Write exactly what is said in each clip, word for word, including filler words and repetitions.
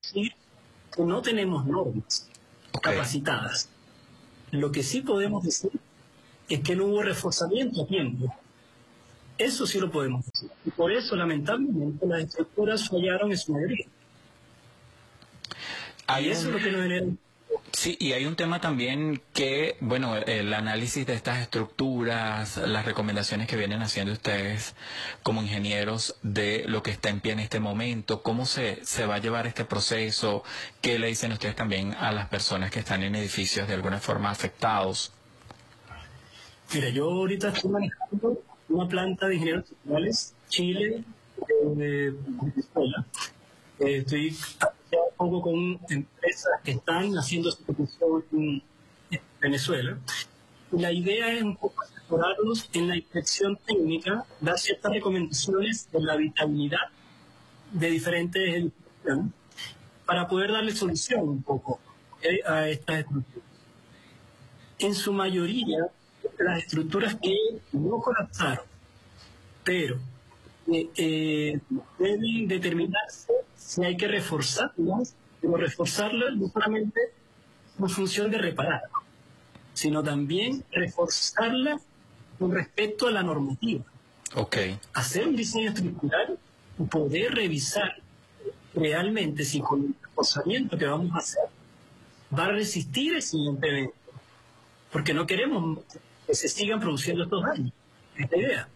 decir que no tenemos normas Okay. capacitadas. Lo que sí podemos decir es que no hubo reforzamiento a tiempo. Eso sí lo podemos decir. Y por eso, lamentablemente, las estructuras fallaron en su mayoría. Hay Y eso un... es lo que nos genera. Sí, y hay un tema también que, bueno, el análisis de estas estructuras, las recomendaciones que vienen haciendo ustedes como ingenieros de lo que está en pie en este momento, cómo se, se va a llevar este proceso, qué le dicen ustedes también a las personas que están en edificios de alguna forma afectados. Mira, yo ahorita estoy manejando una planta de ingenieros estructurales, Chile, de Venezuela. Eh, estoy asociado un poco con empresas que están haciendo su producción en Venezuela. Y la idea es un poco asesorarlos en la inspección técnica, dar ciertas recomendaciones de la habitabilidad de diferentes edificios para poder darle solución un poco eh, a estas estructuras. En su mayoría, las estructuras que no colapsaron, pero eh, eh, deben determinarse si hay que reforzarlas, pero reforzarlas no solamente en función de reparar, sino también reforzarlas con respecto a la normativa. Okay. Hacer un diseño estructural y poder revisar realmente si con el reforzamiento que vamos a hacer va a resistir el siguiente evento, porque no queremos que se sigan produciendo estos daños. Esta idea.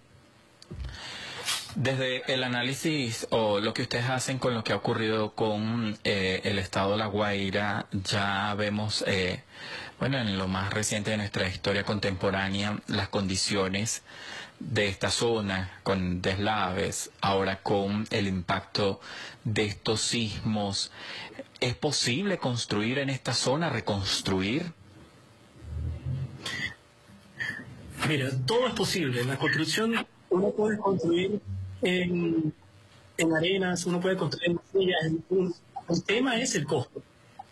Desde el análisis o lo que ustedes hacen con lo que ha ocurrido con eh, el estado de La Guaira, ya vemos, eh, bueno, en lo más reciente de nuestra historia contemporánea, las condiciones de esta zona con deslaves, ahora con el impacto de estos sismos. ¿Es posible construir en esta zona, reconstruir? Mira, todo es posible. En la construcción uno puede construir en, en arenas, uno puede construir en sillas. En, un, el tema es el costo.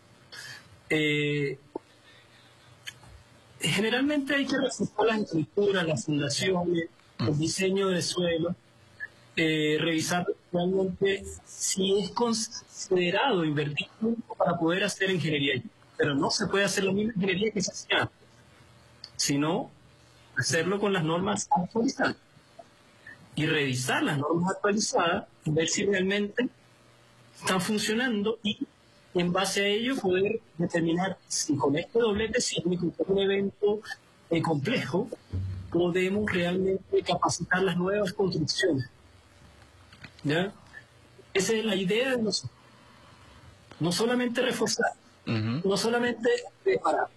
Eh, generalmente hay que reforzar las estructuras, las fundaciones, el diseño de suelo, eh, revisar realmente si es considerado invertir tiempo para poder hacer ingeniería. Pero no se puede hacer la misma ingeniería que se hacía antes, sino hacerlo con las normas actualizadas y revisar las normas actualizadas y ver si realmente están funcionando y en base a ello poder determinar si con este doblete sísmico, que es un evento eh, complejo, podemos realmente capacitar las nuevas construcciones. ¿Ya? Esa es la idea de nosotros. No solamente reforzar, Uh-huh. no solamente preparar.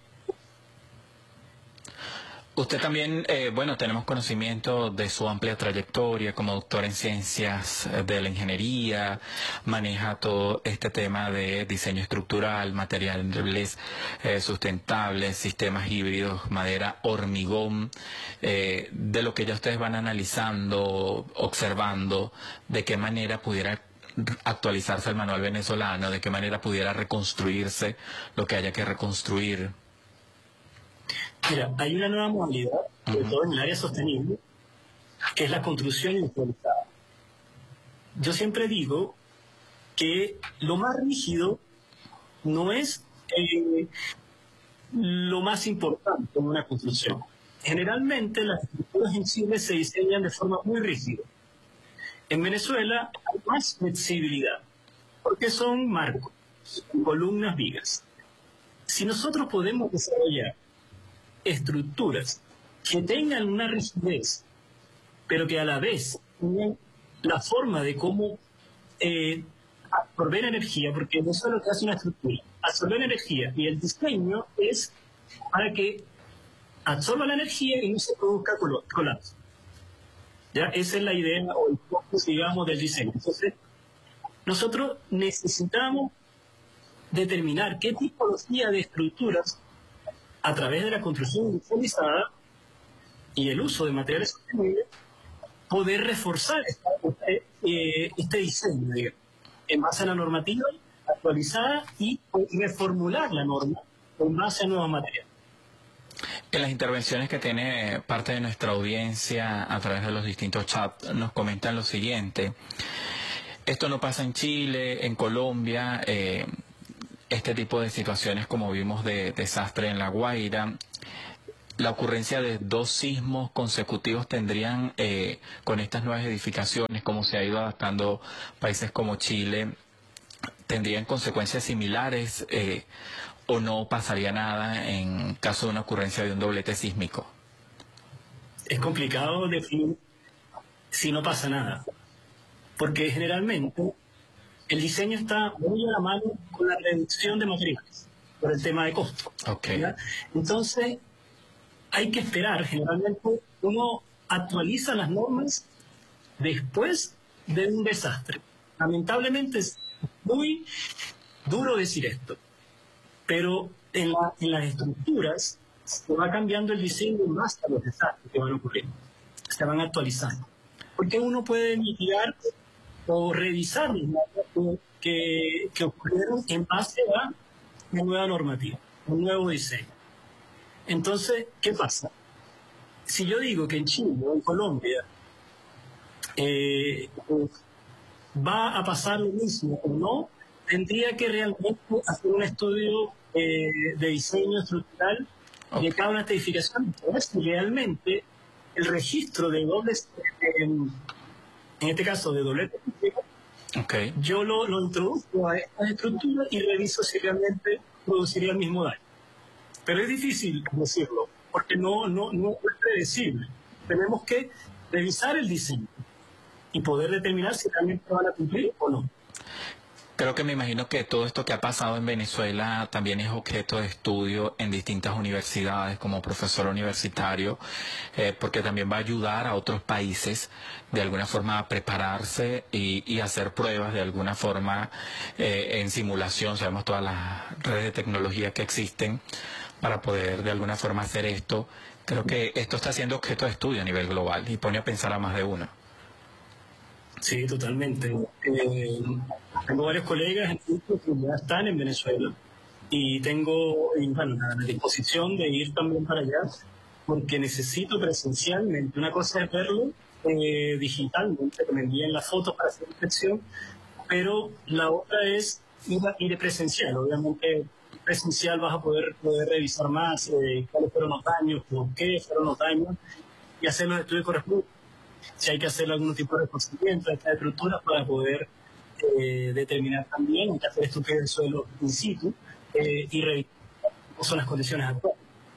Usted también, eh, bueno, tenemos conocimiento de su amplia trayectoria como doctor en ciencias de la ingeniería, maneja todo este tema de diseño estructural, materiales eh, sustentables, sistemas híbridos, madera, hormigón, eh, de lo que ya ustedes van analizando, observando, de qué manera pudiera actualizarse el manual venezolano, de qué manera pudiera reconstruirse lo que haya que reconstruir. Mira, hay una nueva modalidad, sobre todo en el área sostenible, que es la construcción industrializada. Yo siempre digo que lo más rígido no es eh, lo más importante en una construcción. Generalmente las estructuras en Chile se diseñan de forma muy rígida. En Venezuela hay más flexibilidad, porque son marcos, columnas, vigas. Si nosotros podemos desarrollar estructuras que tengan una rigidez, pero que a la vez tengan la forma de cómo eh, absorber energía, porque no solo que hace una estructura, absorber energía, y el diseño es para que absorba la energía y no se produzca colapso. ¿Ya? Esa es la idea o el focus, digamos, del diseño. Entonces, nosotros necesitamos determinar qué tipología de estructuras a través de la construcción industrializada y el uso de materiales sostenibles, poder reforzar este, eh, este diseño, digamos, en base a la normativa actualizada y reformular la norma en base a nuevos materiales. En las intervenciones que tiene parte de nuestra audiencia a través de los distintos chats nos comentan lo siguiente. Esto no pasa en Chile, en Colombia, eh, este tipo de situaciones como vimos de desastre en La Guaira. La ocurrencia de dos sismos consecutivos tendrían, eh, con estas nuevas edificaciones, como se ha ido adaptando países como Chile, tendrían consecuencias similares eh, o no pasaría nada en caso de una ocurrencia de un doblete sísmico. Es complicado definir si no pasa nada, porque generalmente el diseño está muy a la mano con la reducción de materiales por el tema de costo. Okay. ¿Ya? Entonces, hay que esperar. Generalmente uno actualiza las normas después de un desastre. Lamentablemente es muy duro decir esto, pero en, la, en las estructuras se va cambiando el diseño más a los desastres que van a ocurrir. Se van actualizando. Porque uno puede mitigar o revisar los datos que, que ocurrieron en base a una nueva normativa, un nuevo diseño. Entonces, ¿qué pasa? Si yo digo que en Chile o en Colombia eh, va a pasar lo mismo o no, tendría que realmente hacer un estudio eh, de diseño estructural okay. de cada una de estas edificaciones. Si realmente el registro de dobles, eh, en este caso de doblete, okay. yo lo, lo introduzco a estas estructuras y reviso si realmente produciría el mismo daño. Pero es difícil decirlo, porque no, no, no es predecible. Tenemos que revisar el diseño y poder determinar si realmente van a cumplir o no. Creo que me imagino que todo esto que ha pasado en Venezuela también es objeto de estudio en distintas universidades como profesor universitario, eh, porque también va a ayudar a otros países de alguna forma a prepararse y, y hacer pruebas de alguna forma eh, en simulación. Sabemos todas las redes de tecnología que existen para poder de alguna forma hacer esto. Creo que esto está siendo objeto de estudio a nivel global y pone a pensar a más de uno. Sí, totalmente. Eh, tengo varios colegas que ya están en Venezuela y tengo y, bueno, la disposición de ir también para allá porque necesito presencialmente. Una cosa es verlo eh, digitalmente, que me envíen las fotos para hacer inspección, pero la otra es ir, ir presencial. Obviamente presencial vas a poder, poder revisar más eh, cuáles fueron los daños, por qué fueron los daños y hacer los estudios correspondientes. Si hay que hacer algún tipo de reconocimiento de esta estructura para poder eh, determinar también, hay que hacer estudios del suelo in situ eh, y revisar cómo son las condiciones actuales.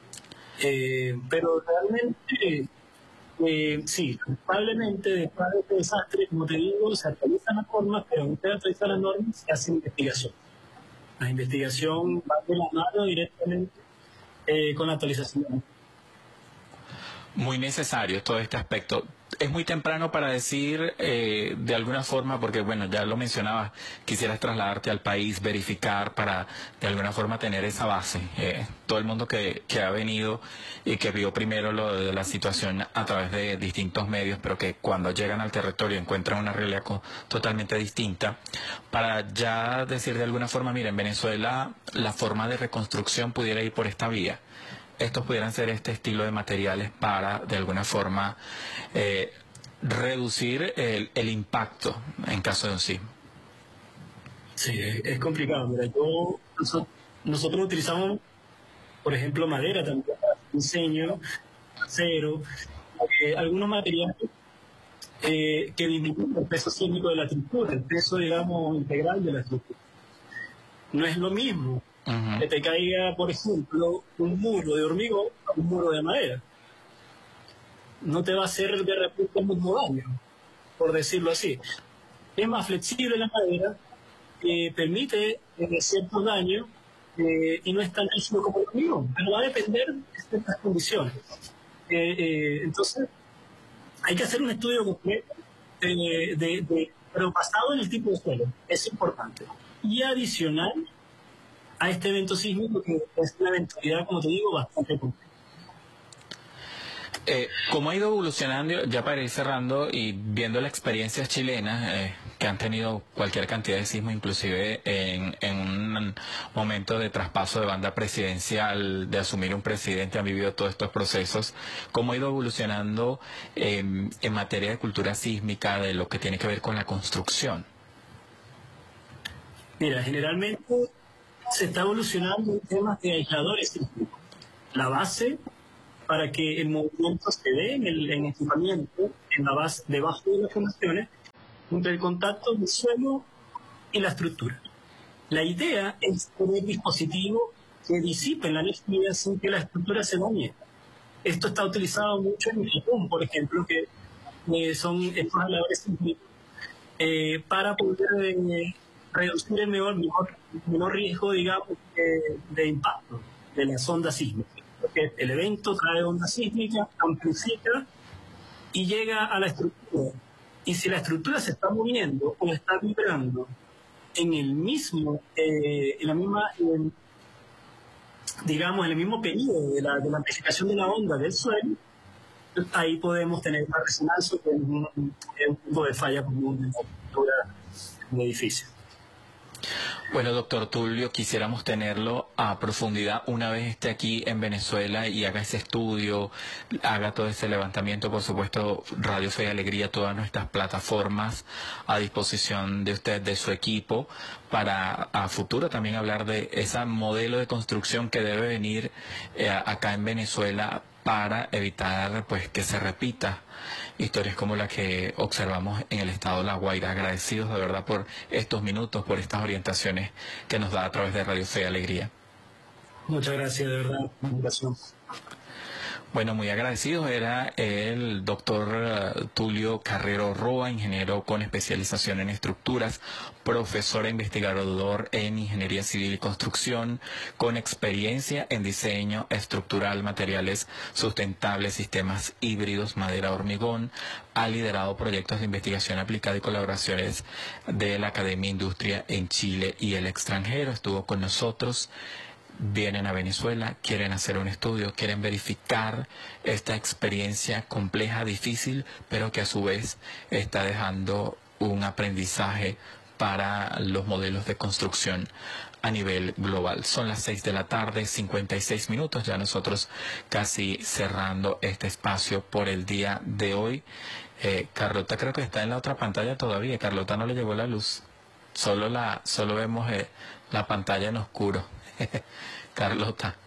Eh, pero realmente, eh, sí, probablemente después de este desastre, como te digo, se actualizan las normas, pero antes de actualizar las normas se hace investigación. La investigación va de la mano directamente eh, con la actualización. Muy necesario todo este aspecto. Es muy temprano para decir eh, de alguna forma, porque bueno, ya lo mencionabas, quisieras trasladarte al país, verificar para de alguna forma tener esa base. Eh, todo el mundo que, que ha venido y que vio primero lo de la situación a través de distintos medios, pero que cuando llegan al territorio encuentran una realidad totalmente distinta, para ya decir de alguna forma, mira, en Venezuela la forma de reconstrucción pudiera ir por esta vía. Estos pudieran ser este estilo de materiales para, de alguna forma, eh, reducir el, el impacto en caso de un sismo. Sí, es complicado. Mira, yo, nosotros, nosotros utilizamos, por ejemplo, madera también para diseño, acero, eh, algunos materiales eh, que disminuyen el peso sísmico de la estructura, el peso, digamos, integral de la estructura. No es lo mismo uh-huh. que te caiga, por ejemplo, un muro de hormigón o un muro de madera. No te va a hacer de repente el mismo daño, por decirlo así. Es más flexible la madera, eh, permite eh, ciertos daños eh, y no es tan rígido como el hormigón, pero va a depender de ciertas condiciones. Eh, eh, entonces, hay que hacer un estudio completo, eh, de, de, pero basado en el tipo de suelo, es importante. Y adicional a este evento sísmico, que es una eventualidad, como te digo, bastante compleja. Eh, ¿Cómo ha ido evolucionando, ya para ir cerrando y viendo las experiencias chilenas eh, que han tenido cualquier cantidad de sismos, inclusive en, en un momento de traspaso de banda presidencial, de asumir un presidente, han vivido todos estos procesos? ¿Cómo ha ido evolucionando eh, en materia de cultura sísmica, de lo que tiene que ver con la construcción? Mira, generalmente se está evolucionando en temas de aisladores sísmicos. La base para que el movimiento se dé en el en equipamiento, en la base, debajo de las fundaciones, entre el contacto del suelo y la estructura. La idea es tener dispositivos que disipen la energía sin que la estructura se dañe. Esto está utilizado mucho en Japón, por ejemplo, que eh, son estos aisladores sísmicos, eh, para poder eh, reducir el menor, menor, menor riesgo, digamos, de, de impacto de las ondas sísmicas. Porque el evento trae ondas sísmicas, amplifica y llega a la estructura. Y si la estructura se está moviendo o está vibrando en el mismo, eh, en la misma, eh, digamos, en el mismo periodo de la, de la amplificación de la onda del suelo, ahí podemos tener una resonancia con un, un tipo de falla común en la estructura del edificio. Bueno, doctor Tulio, quisiéramos tenerlo a profundidad una vez esté aquí en Venezuela y haga ese estudio, haga todo ese levantamiento. Por supuesto, Radio Fe y Alegría, todas nuestras plataformas a disposición de usted, de su equipo, para a futuro también hablar de ese modelo de construcción que debe venir eh, acá en Venezuela para evitar pues que se repita historias como la que observamos en el estado de La Guaira. Agradecidos de verdad por estos minutos, por estas orientaciones que nos da a través de Radio Fe y Alegría. Muchas gracias, de verdad, por la invitación. Bueno, muy agradecidos. Era el doctor uh, Tulio Carrero Roa, ingeniero con especialización en estructuras, profesor e investigador en Ingeniería Civil y Construcción, con experiencia en diseño estructural, materiales sustentables, sistemas híbridos, madera, hormigón. Ha liderado proyectos de investigación aplicada y colaboraciones de la Academia Industria en Chile y el extranjero. Estuvo con nosotros. Vienen a Venezuela, quieren hacer un estudio, quieren verificar esta experiencia compleja, difícil, pero que a su vez está dejando un aprendizaje para los modelos de construcción a nivel global. Son las seis de la tarde, cincuenta y seis minutos, ya nosotros casi cerrando este espacio por el día de hoy. Eh, Carlota creo que está en la otra pantalla todavía. Carlota no le llegó la luz, solo, la, solo vemos eh, la pantalla en oscuro. Carlota.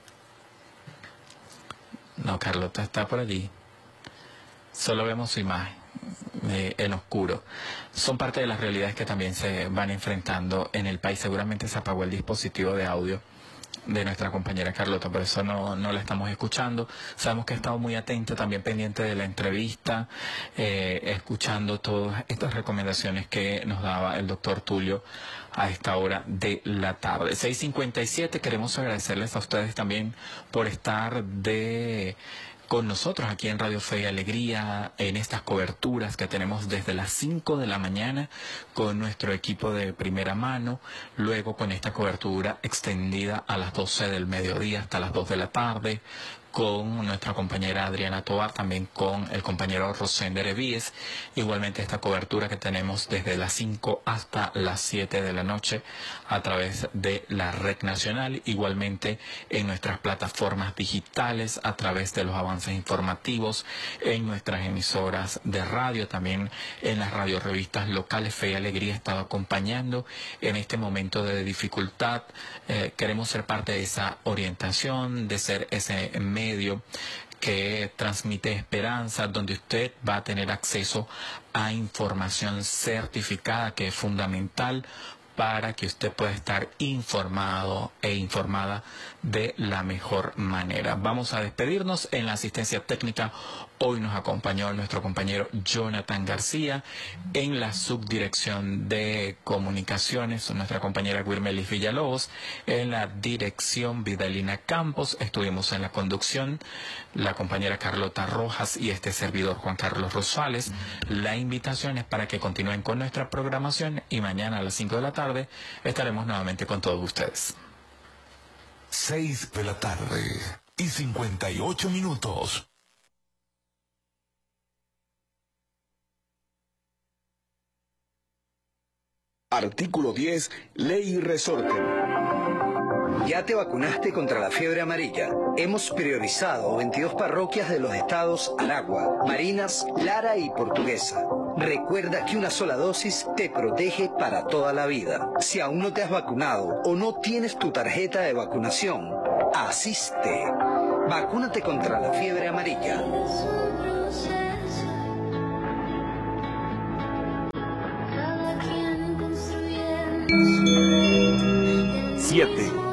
No, Carlota está por allí. Solo vemos su imagen eh, en oscuro. Son parte de las realidades que también se van enfrentando en el país. Seguramente se apagó el dispositivo de audio de nuestra compañera Carlota, por eso no, no la estamos escuchando. Sabemos que ha estado muy atenta, también pendiente de la entrevista, eh, escuchando todas estas recomendaciones que nos daba el doctor Tulio a esta hora de la tarde. seis cincuenta y siete, queremos agradecerles a ustedes también por estar de con nosotros aquí en Radio Fe y Alegría, en estas coberturas que tenemos desde las cinco de la mañana con nuestro equipo de primera mano, luego con esta cobertura extendida a las doce del mediodía hasta las dos de la tarde, con nuestra compañera Adriana Tovar, también con el compañero Rosender Evíes, igualmente esta cobertura que tenemos desde las cinco hasta las siete de la noche a través de la Red Nacional, igualmente en nuestras plataformas digitales, a través de los avances informativos, en nuestras emisoras de radio, también en las radiorevistas locales. Fe y Alegría ha estado acompañando en este momento de dificultad. Eh, queremos ser parte de esa orientación, de ser ese medio medio que transmite esperanza, donde usted va a tener acceso a información certificada, que es fundamental para que usted pueda estar informado e informada de la mejor manera. Vamos a despedirnos. En la asistencia técnica hoy nos acompañó nuestro compañero Jonathan García, en la subdirección de comunicaciones nuestra compañera Guirmelis Villalobos, en la dirección Vidalina Campos, estuvimos en la conducción la compañera Carlota Rojas y este servidor Juan Carlos Rosales. La invitación es para que continúen con nuestra programación y mañana a las cinco de la tarde estaremos nuevamente con todos ustedes. seis de la tarde y cincuenta y ocho minutos. Artículo diez, Ley Resorte. ¿Ya te vacunaste contra la fiebre amarilla? Hemos priorizado veintidós parroquias de los estados Aragua, Barinas, Lara y Portuguesa. Recuerda que una sola dosis te protege para toda la vida. Si aún no te has vacunado o no tienes tu tarjeta de vacunación, asiste. Vacúnate contra la fiebre amarilla. Siete.